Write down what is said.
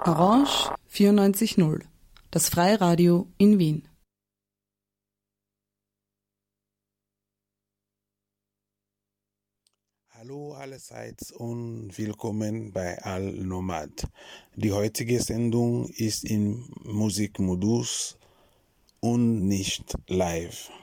Orange 94.0, das Freiradio in Wien. Hallo allerseits und willkommen bei Al Nomad. Die heutige Sendung ist im Musikmodus und nicht live.